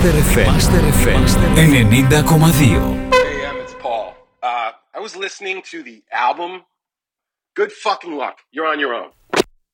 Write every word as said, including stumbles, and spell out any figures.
Master εφ εμ, Master εφ εμ ενενήντα κόμμα δύο. Hey, Em, it's Paul. Uh, I was listening to the album. Good fucking luck. You're on your own.